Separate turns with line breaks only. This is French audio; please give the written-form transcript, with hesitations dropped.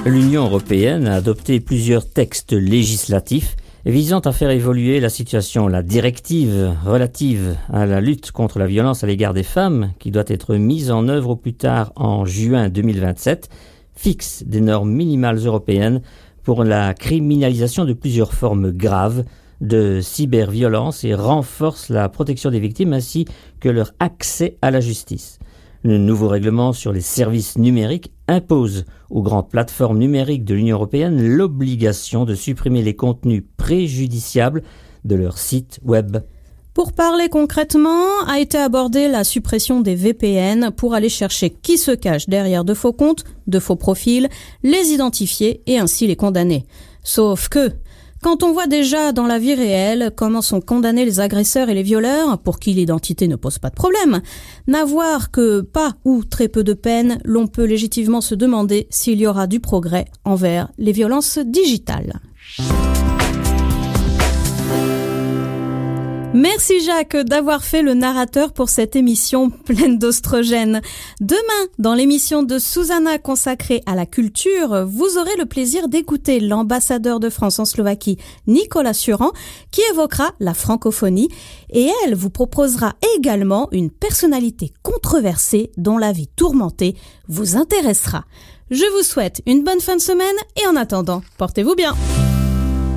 L'Union européenne a adopté plusieurs textes législatifs visant à faire évoluer la situation. La directive relative à la lutte contre la violence à l'égard des femmes, qui doit être mise en œuvre au plus tard en juin 2027, fixe des normes minimales européennes pour la criminalisation de plusieurs formes graves de cyberviolence et renforce la protection des victimes ainsi que leur accès à la justice. Le nouveau règlement sur les services numériques impose aux grandes plateformes numériques de l'Union européenne l'obligation de supprimer les contenus préjudiciables de leur site web.
Pour parler concrètement, a été abordée la suppression des VPN pour aller chercher qui se cache derrière de faux comptes, de faux profils, les identifier et ainsi les condamner. Sauf que, quand on voit déjà dans la vie réelle comment sont condamnés les agresseurs et les violeurs, pour qui l'identité ne pose pas de problème, n'avoir que pas ou très peu de peine, l'on peut légitimement se demander s'il y aura du progrès envers les violences digitales. Merci Jacques d'avoir fait le narrateur pour cette émission pleine d'oestrogènes. Demain, dans l'émission de Susanna consacrée à la culture, vous aurez le plaisir d'écouter l'ambassadeur de France en Slovaquie, Nicolas Suran, qui évoquera la francophonie et elle vous proposera également une personnalité controversée dont la vie tourmentée vous intéressera. Je vous souhaite une bonne fin de semaine et en attendant, portez-vous bien.